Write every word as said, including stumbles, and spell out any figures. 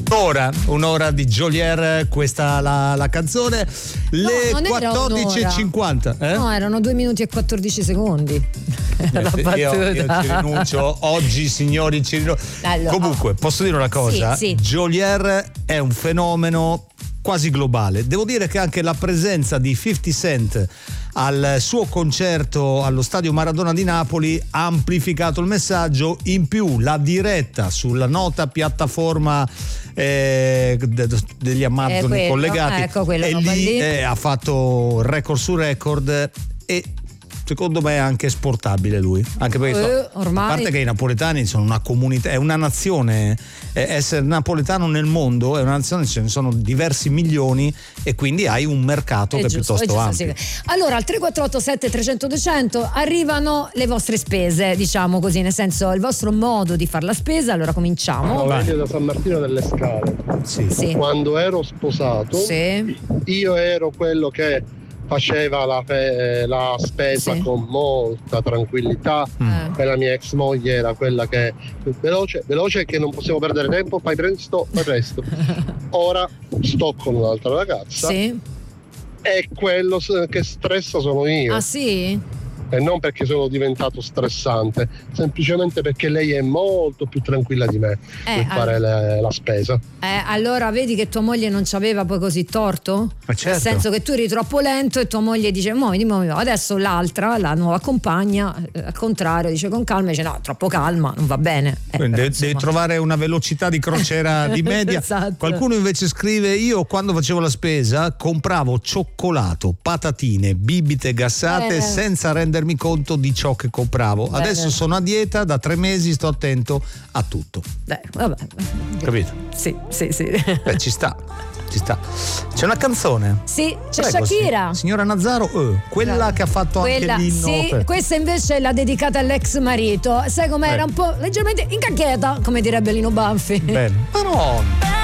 Un'ora, un'ora di Geolier, questa la, la canzone. Le no, quattordici e cinquanta. Eh? No, erano due minuti e quattordici secondi. La io, io ci rinuncio oggi, signori, ci rinuncio. Allora, comunque, posso dire una cosa? Sì, sì. Geolier è un fenomeno quasi globale. Devo dire che anche la presenza di fifty Cent al suo concerto allo Stadio Maradona di Napoli ha amplificato il messaggio. In più la diretta sulla nota piattaforma eh, degli Amazon eh, collegati, ecco, e lì, lì. Eh, ha fatto record su record e secondo me è anche esportabile lui, anche perché eh, so, ormai... a parte che i napoletani sono una comunità, è una nazione, eh, essere napoletano nel mondo è una nazione, ce ne sono diversi milioni e quindi hai un mercato è che giusto, è piuttosto è giusto, ampio. Sì. Allora al tre quattro otto sette trecento duecento arrivano le vostre spese, diciamo così, nel senso il vostro modo di fare la spesa. Allora cominciamo. No, da San Martino delle Scale. Sì. Sì. Quando ero sposato, sì. io ero quello che faceva la, fe- la spesa sì. con molta tranquillità mm. e la mia ex moglie era quella che veloce, veloce che non possiamo perdere tempo, fai presto, fai presto. Ora sto con un'altra ragazza sì. e quello che stressa sono io. Ah sì? E non perché sono diventato stressante, semplicemente perché lei è molto più tranquilla di me eh, per fare allora, le, la spesa. Eh, allora vedi che tua moglie non ci aveva poi così torto? Ma certo. Nel senso che tu eri troppo lento e tua moglie dice muoviti, muoviti. Adesso l'altra, la nuova compagna, eh, al contrario, dice con calma, dice no, troppo calma, non va bene. Eh, Quindi però, devi trovare una velocità di crociera di media. Esatto. Qualcuno invece scrive: io quando facevo la spesa compravo cioccolato, patatine, bibite gassate eh. senza rendermi conto di ciò che compravo. Bene. Adesso sono a dieta da tre mesi, sto attento a tutto. Beh, vabbè. Capito? Sì, sì, sì. Beh, ci sta. Ci sta. C'è una canzone. Sì, c'è Prego, Shakira. Sì. Signora Nazzaro, eh, quella no. che ha fatto quella, anche l'inno. Sì, per... questa invece è la dedicata all'ex marito. Sai com'era? Eh. Un po' leggermente incacchieta, come direbbe Lino Banfi. Bene. Ma no.